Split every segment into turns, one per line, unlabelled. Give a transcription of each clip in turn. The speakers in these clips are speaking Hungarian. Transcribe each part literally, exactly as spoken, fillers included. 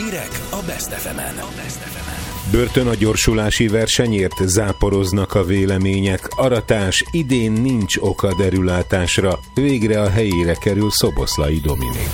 Hírek a Best ef emen.
Börtön a gyorsulási versenyért, záporoznak a vélemények. Aratás, idén nincs oka derülátásra. Végre a helyére kerül Szoboszlai Dominik.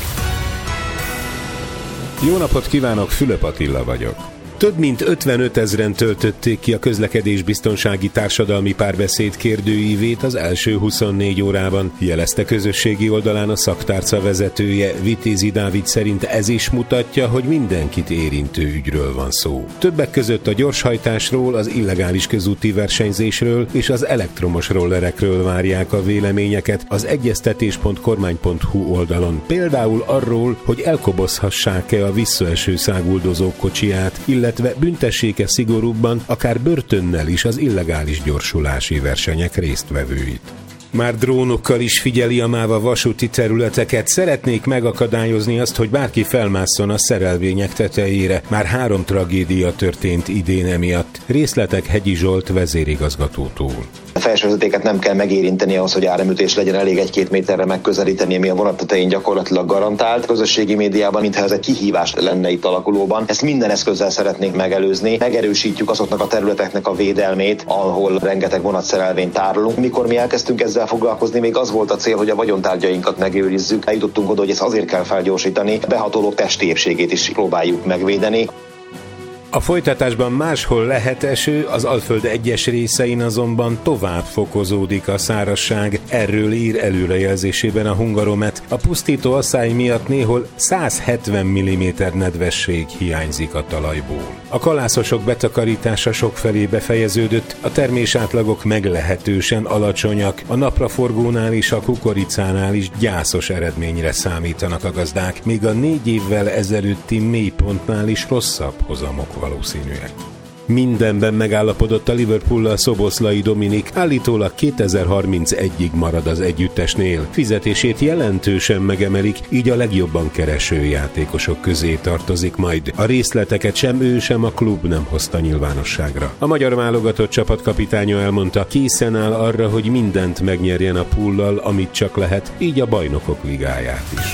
Jó napot kívánok, Fülöp Attila vagyok. Több mint ötvenötezren töltötték ki a közlekedésbiztonsági társadalmi párbeszéd kérdőívét az első huszonnégy órában, jelezte közösségi oldalán a szaktárca vezetője. Vitézi Dávid szerint ez is mutatja, hogy mindenkit érintő ügyről van szó. Többek között a gyorshajtásról, az illegális közúti versenyzésről és az elektromos rollerekről várják a véleményeket az egyeztetés pont kormány pont hu oldalon. Például arról, hogy elkobozhassák-e a visszaeső száguldozók kocsiját, illetve büntessék-e szigorúbban, akár börtönnel is az illegális gyorsulási versenyek résztvevőit. Már drónokkal is figyeli a MÁV a vasúti területeket. Szeretnék megakadályozni azt, hogy bárki felmásszon a szerelvények tetejére. Már három tragédia történt idén emiatt. Részletek Hegyi Zsolt vezérigazgatótól.
A felső vezetéket nem kell megérinteni ahhoz, hogy áramütés legyen, elég egy-két méterre megközelíteni, ami a vonat tetején gyakorlatilag garantált. Közösségi médiában, mintha ez egy kihívás lenne itt alakulóban. Ezt minden eszközzel szeretnénk megelőzni. Megerősítjük azoknak a területeknek a védelmét, ahol rengeteg vonatszerelvényt tárolunk. Mikor mi elkezdtünk ezzel foglalkozni, még az volt a cél, hogy a vagyontárgyainkat megőrizzük. Eljutottunk oda, hogy ezt azért kell felgyorsítani, behatolók testi épségét is próbáljuk megvédeni.
A folytatásban máshol lehet eső, az Alföld egyes részein azonban tovább fokozódik a szárazság. Erről ír előrejelzésében a Hungaromet. A pusztító asszály miatt néhol száz hetven milliméter nedvesség hiányzik a talajból. A kalászosok betakarítása sokfelé befejeződött, a termésátlagok meglehetősen alacsonyak, a napraforgónál és a kukoricánál is gyászos eredményre számítanak a gazdák, míg a négy évvel ezelőtti mélypontnál is rosszabb hozamok valószínűek. Mindenben megállapodott a Liverpoollal Szoboszlai Dominik, állítólag kétezer-harmincegyig marad az együttesnél. Fizetését jelentősen megemelik, így a legjobban kereső játékosok közé tartozik majd. A részleteket sem ő, sem a klub nem hozta nyilvánosságra. A magyar válogatott csapatkapitánya elmondta, készen áll arra, hogy mindent megnyerjen a Poollal, amit csak lehet, így a Bajnokok Ligáját is.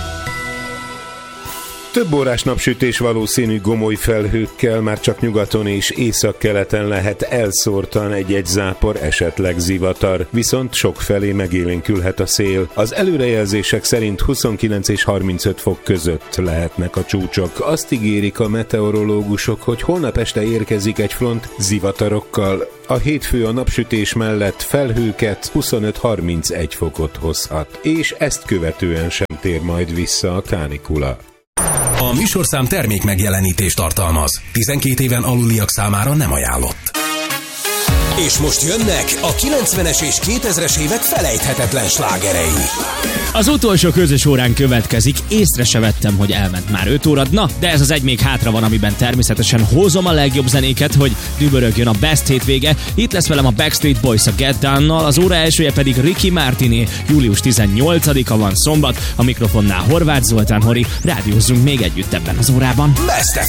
Több órás napsütés valószínű gomoly felhőkkel, már csak nyugaton és északkeleten lehet elszórtan egy-egy zápor, esetleg zivatar, viszont sokfelé megélénkülhet a szél. Az előrejelzések szerint huszonkilenc és harmincöt fok között lehetnek a csúcsok. Azt ígérik a meteorológusok, hogy holnap este érkezik egy front zivatarokkal. A hétfő a napsütés mellett felhőket, huszonöt-harmincegy fokot hozhat, és ezt követően sem tér majd vissza a kánikula.
A műsorszám termék megjelenítést tartalmaz. tizenkét éven aluliak számára nem ajánlott. És most jönnek a kilencvenes és kétezres évek felejthetetlen slágerei.
Az utolsó közös órán következik, észre se vettem, hogy elment már öt óra, na, de ez az egy még hátra van, amiben természetesen hozom a legjobb zenéket, hogy dübörögjön a Best hétvége. Itt lesz velem a Backstreet Boys a Get Down-nal, az óra elsője pedig Ricky Martiné, július tizennyolcadika van szombat, a mikrofonnál Horváth Zoltán Hori, rádiózzunk még együtt ebben az órában.
Best ef